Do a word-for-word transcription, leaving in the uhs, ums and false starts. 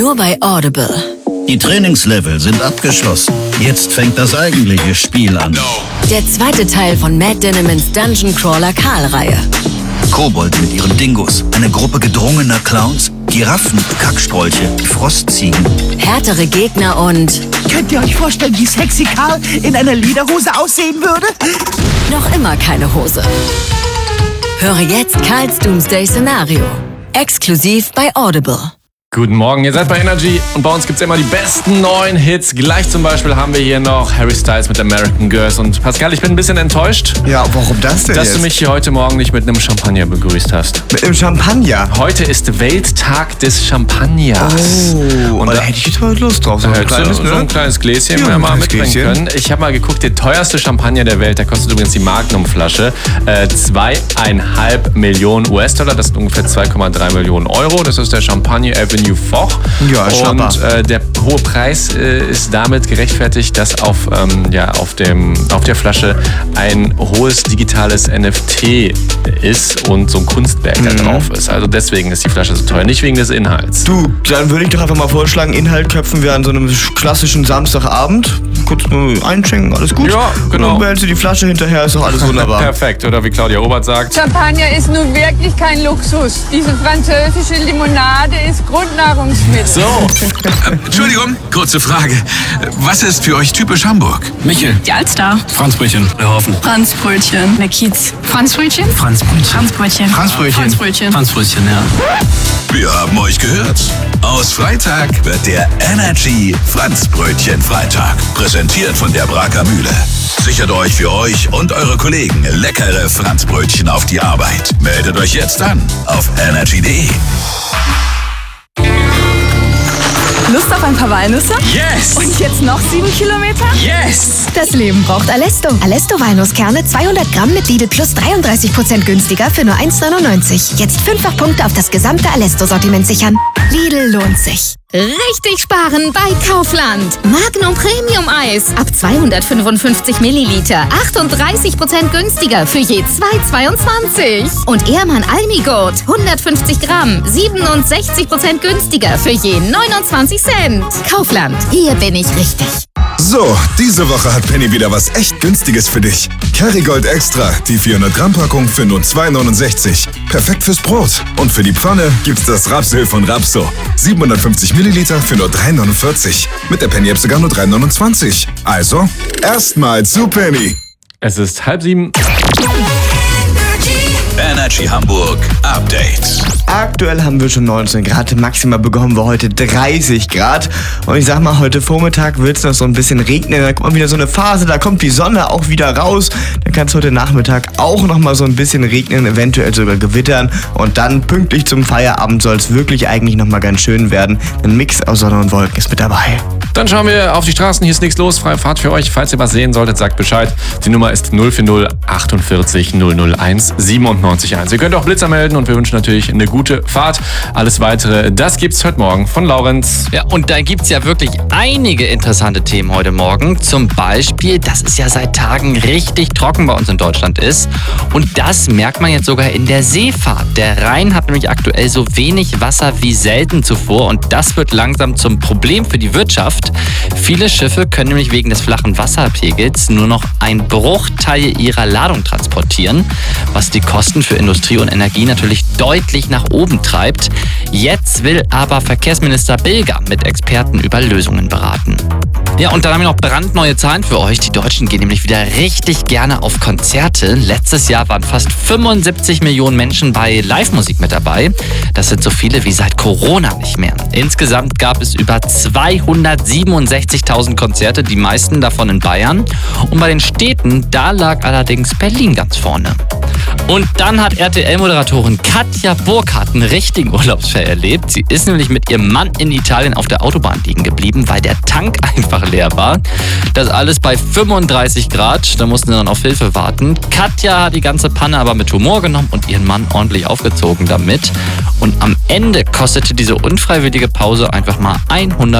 Nur bei Audible. Die Trainingslevel sind abgeschlossen. Jetzt fängt das eigentliche Spiel an. Der zweite Teil von Matt Dinnemans Dungeon Crawler Karl-Reihe. Kobold mit ihren Dingos, eine Gruppe gedrungener Clowns, Giraffen, Kackstrolche, Frostziegen. Härtere Gegner und... Könnt ihr euch vorstellen, wie sexy Karl in einer Lederhose aussehen würde? Noch immer keine Hose. Höre jetzt Karls Doomsday-Szenario. Exklusiv bei Audible. Guten Morgen, ihr seid bei Energy und bei uns gibt es immer die besten neuen Hits. Gleich zum Beispiel haben wir hier noch Harry Styles mit American Girls. Und Pascal, ich bin ein bisschen enttäuscht. Ja, warum das denn Dass jetzt? du mich hier heute Morgen nicht mit einem Champagner begrüßt hast. Mit einem Champagner? Heute ist Welttag des Champagners. Oh, und da hätte ich jetzt mal Lust drauf. So ein, Hättest kleines, du ne? so ein kleines Gläschen Ja, ja, ein mal kleines mitbringen Gläschen. können. Ich habe mal geguckt, der teuerste Champagner der Welt, der kostet übrigens die Magnum-Flasche, äh, zweieinhalb Millionen U S-Dollar. Das sind ungefähr zwei Komma drei Millionen Euro. Das ist der Champagne Avenue Foch. Ja, Schnapper. Und äh, der hohe Preis äh, ist damit gerechtfertigt, dass auf, ähm, ja, auf, dem, auf der Flasche ein hohes digitales N F T ist und so ein Kunstwerk da drauf ist. Also deswegen ist die Flasche so teuer, nicht wegen des Inhalts. Du, dann würde ich doch einfach mal vorschlagen, Inhalt köpfen wir an so einem klassischen Samstagabend. Kurz mal einschenken, alles gut. Ja, genau. Und dann behältst du die Flasche hinterher, ist doch alles wunderbar. Perfekt, oder wie Claudia Obert sagt. Champagner ist nun wirklich kein Luxus. Diese französische Limonade ist Grundnahrungsmittel. So, Entschuldigung, kurze Frage. Was ist für euch typisch Hamburg? Michel. Die Alster. Franzbrötchen. Der Hofen. Franzbrötchen. Der Kiez. Franzbrötchen? Franzbrötchen. Franzbrötchen. Franzbrötchen. Franzbrötchen. Franzbrötchen, ja. Wir haben euch gehört. Aus Freitag wird der Energy Franzbrötchen Freitag. Präsentiert von der Braker Mühle. Sichert euch für euch und eure Kollegen leckere Franzbrötchen auf die Arbeit. Meldet euch jetzt an auf energy punkt de. Lust auf ein paar Walnüsse? yes! Und jetzt noch sieben Kilometer? Yes! Das Leben braucht Alesto. Alesto Walnusskerne zweihundert Gramm mit Lidl Plus dreiunddreißig Prozent günstiger für nur eins neunundneunzig. Jetzt fünffach Punkte auf das gesamte Alesto-Sortiment sichern. Lidl lohnt sich. Richtig sparen bei Kaufland. Magnum Premium Eis ab zweihundertfünfundfünfzig Milliliter. achtunddreißig Prozent günstiger für je zwei Komma zweiundzwanzig. Und Ehrmann Almigurt hundertfünfzig Gramm. siebenundsechzig Prozent günstiger für je neunundzwanzig Cent. Kaufland, hier bin ich richtig. So, diese Woche hat Penny wieder was echt Günstiges für dich. Kerrygold Extra, die vierhundert Gramm Packung für nur zwei neunundsechzig. Perfekt fürs Brot. Und für die Pfanne gibt's das Rapsöl von Rapso. siebenhundertfünfzig Milliliter für nur drei neunundvierzig. Mit der Penny-App sogar nur drei neunundzwanzig. Also, erstmal zu Penny. Es ist halb sieben. Energy Hamburg Update. Aktuell haben wir schon neunzehn Grad, maximal bekommen wir heute dreißig Grad. Und ich sag mal, heute Vormittag wird es noch so ein bisschen regnen. Da kommt wieder so eine Phase, da kommt die Sonne auch wieder raus. Dann kann es heute Nachmittag auch noch mal so ein bisschen regnen, eventuell sogar gewittern. Und dann pünktlich zum Feierabend soll es wirklich eigentlich noch mal ganz schön werden. Ein Mix aus Sonne und Wolken ist mit dabei. Dann schauen wir auf die Straßen. Hier ist nichts los. Freie Fahrt für euch. Falls ihr was sehen solltet, sagt Bescheid. Die Nummer ist null vier null achtundvierzig null null eins siebenundneunzig eins. Ihr könnt auch Blitzer melden und wir wünschen natürlich eine gute Fahrt. Alles Weitere, das gibt's heute Morgen von Laurenz. Ja, und da gibt's ja wirklich einige interessante Themen heute Morgen. Zum Beispiel, dass es ja seit Tagen richtig trocken bei uns in Deutschland ist. Und das merkt man jetzt sogar in der Seefahrt. Der Rhein hat nämlich aktuell so wenig Wasser wie selten zuvor. Und das wird langsam zum Problem für die Wirtschaft. Viele Schiffe können nämlich wegen des flachen Wasserpegels nur noch einen Bruchteil ihrer Ladung transportieren, was die Kosten für Industrie und Energie natürlich deutlich nach oben treibt. Jetzt will aber Verkehrsminister Bilger mit Experten über Lösungen beraten. Ja, und dann haben wir noch brandneue Zahlen für euch. Die Deutschen gehen nämlich wieder richtig gerne auf Konzerte. Letztes Jahr waren fast fünfundsiebzig Millionen Menschen bei Live-Musik mit dabei. Das sind so viele wie seit Corona nicht mehr. Insgesamt gab es über zweihundertsiebenundsechzigtausend Konzerte, die meisten davon in Bayern. Und bei den Städten, da lag allerdings Berlin ganz vorne. Und dann hat R T L-Moderatorin Katja Burkhardt einen richtigen Urlaubsfail erlebt. Sie ist nämlich mit ihrem Mann in Italien auf der Autobahn liegen geblieben, weil der Tank einfach leer war. Das alles bei fünfunddreißig Grad. Da mussten sie dann auf Hilfe warten. Katja hat die ganze Panne aber mit Humor genommen und ihren Mann ordentlich aufgezogen damit. Und am Ende kostete diese unfreiwillige Pause einfach mal hundert